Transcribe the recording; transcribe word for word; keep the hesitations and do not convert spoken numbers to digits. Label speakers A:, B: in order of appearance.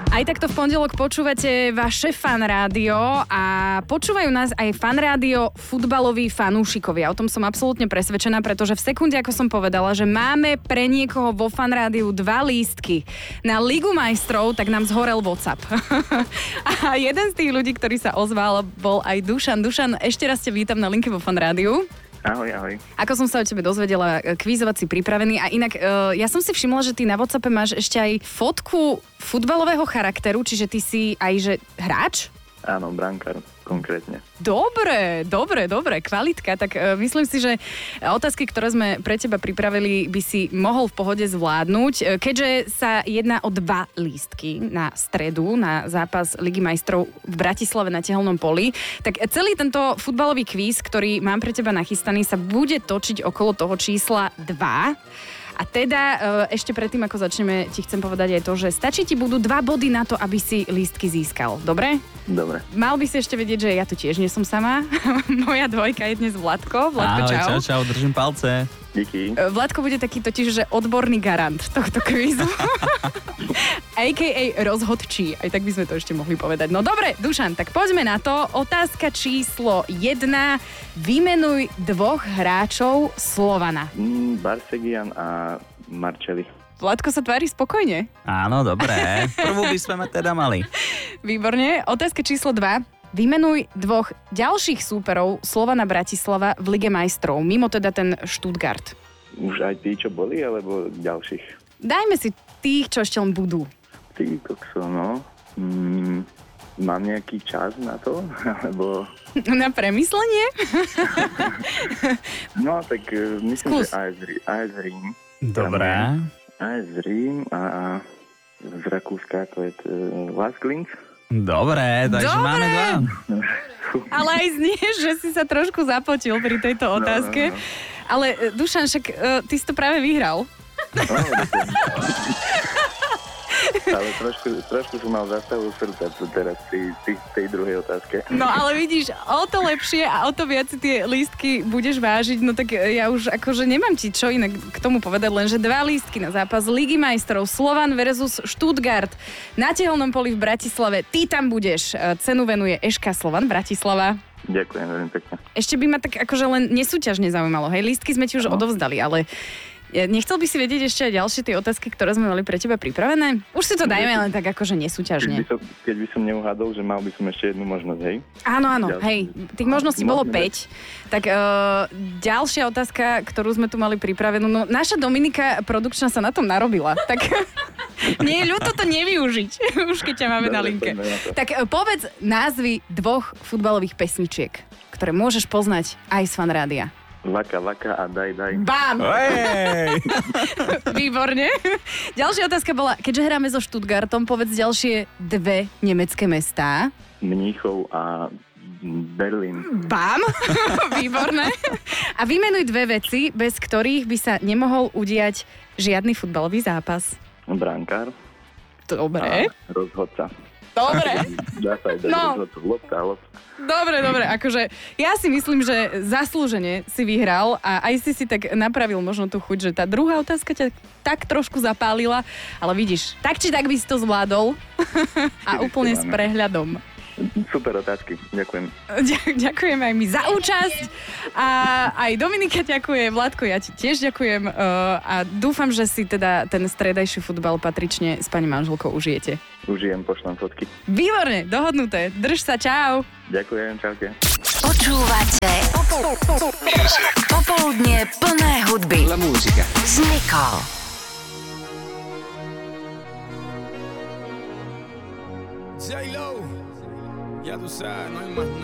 A: Aj takto v pondelok počúvate vaše Fan Rádio a počúvajú nás aj Fan Rádio futbaloví fanúšikovia. O tom som absolútne presvedčená, pretože v sekunde, ako som povedala, že máme pre niekoho vo Fan Rádiu dva lístky na Ligu majstrov, tak nám zhorel WhatsApp. A jeden z tých ľudí, ktorý sa ozval, bol aj Dušan. Dušan, ešte raz ťa vítam na linke vo Fan Rádiu.
B: Ahoj, ahoj.
A: Ako som sa o tebe dozvedela, kvízovať si pripravený a inak ja som si všimla, že ty na WhatsAppe máš ešte aj fotku futbalového charakteru, čiže ty si aj že hráč?
B: Áno, brankár konkrétne.
A: Dobre, dobre, dobre, kvalitka. Tak uh, myslím si, že otázky, ktoré sme pre teba pripravili, by si mohol v pohode zvládnuť. Keďže sa jedná o dva lístky na stredu, na zápas Ligy majstrov v Bratislave na Tehelnom poli, tak celý tento futbalový kvíz, ktorý mám pre teba nachystaný, sa bude točiť okolo toho čísla dva. A teda ešte predtým, ako začneme, ti chcem povedať aj to, že stačí ti budú dva body na to, aby si lístky získal. Dobre?
B: Dobre.
A: Mal by si ešte vedieť, že ja tu tiež nie som sama. Moja dvojka je dnes Vladko. Vladko,
C: ahoj,
A: čau.
C: čau, čau, držím palce.
B: Díky.
A: Vladko bude taký totiž, že odborný garant tohto kvízu. á ká á rozhodčí. Aj tak by sme to ešte mohli povedať. No dobre, Dušan, tak poďme na to. Otázka číslo jedna. Vymenuj dvoch hráčov Slovana.
B: Mm, Barsegian a Marcelli.
A: Vladko sa tvári spokojne.
C: Áno, dobré. Prvú by sme ma teda mali.
A: Výborne. Otázka číslo dva. Vymenuj dvoch ďalších súperov Slovana Bratislava v Lige majstrov, mimo teda ten Stuttgart.
B: Už aj tí, čo boli, alebo ďalších?
A: Dajme si tých, čo ešte len budú.
B: Ty kokso, no. Mm, mám nejaký čas na to? Alebo...
A: Na premyslenie?
B: No, tak uh, myslím,
A: Skús.
B: že á es Rím. á es Rím.
C: Dobré.
B: á es Rím a, a z Rakúska to je uh, Lask Linz.
C: Dobre, takže
A: Dobre.
C: máme dva.
A: Ale aj znieš, že si sa trošku zapotil pri tejto otázke.
B: No, no, no.
A: Ale Dušan, však uh, ty si to práve vyhral.
B: No, ale trošku, trošku som mal zastavu srdca teraz tej, tej, tej druhej otázke.
A: No ale vidíš, o to lepšie a o to viac si tie lístky budeš vážiť, no tak ja už akože nemám ti čo inak k tomu povedať, len že dva lístky na zápas Ligy majstrov Slovan versus Stuttgart na Tehelnom poli v Bratislave. Ty tam budeš. Cenu venuje eš ká Slovan Bratislava.
B: Ďakujem veľmi pekne.
A: Ešte by ma tak akože len nesúťažne zaujímalo. Hej, lístky sme ti už
B: no.
A: odovzdali, ale nechcel by si vedieť ešte aj ďalšie tie otázky, ktoré sme mali pre teba pripravené? Už si to dajme len tak akože nesúťažne.
B: Keď by som, keď by som neuhádol, že mal by som ešte jednu možnosť, hej?
A: Áno, áno,
B: Ďalšie.
A: hej. Tých možností bolo
B: Možno
A: päť. Tak uh, ďalšia otázka, ktorú sme tu mali pripravenú. No, naša Dominika produkčná sa na tom narobila. Tak nie je ľúto to nevyužiť, už keď ťa máme na linke. Tak uh, povedz názvy dvoch futbalových pesničiek, ktoré môžeš poznať aj z Fan Rádia.
B: Vaka, vaka a daj, daj.
A: Bám!
C: Hej!
A: Výborne. Ďalšia otázka bola, keďže hráme so Stuttgartom, povedz ďalšie dve nemecké mestá.
B: Mníchov a Berlín.
A: Bám! Výborné. A vymenuj dve veci, bez ktorých by sa nemohol udiať žiadny futbalový zápas.
B: Brankár.
A: Dobre.
B: A rozhodca.
A: Dobre.
B: Dá sa aj dať
A: No.
B: rozhodcu. Lopta, lopta.
A: Dobre, dobre, akože ja si myslím, že zaslúžene si vyhral a aj si si tak napravil možno tú chuť, že tá druhá otázka ťa tak trošku zapálila, ale vidíš, tak či tak by si to zvládol a úplne s prehľadom.
B: Super otázky, ďakujem.
A: Ďakujem aj my za účasť a aj Dominika ďakuje, Vladko, ja ti tiež ďakujem a dúfam, že si teda ten stredajší futbal patrične s pani manželkou užijete.
B: Užijem, pošlem fotky.
A: Výborne, dohodnuté. Drž sa, čau.
B: Ďakujem, čaute.
D: Počúvate Popoludnie plné hudby.
E: La musica.
D: S Nicole.
E: J-Lo, ya tú sabes, no hay más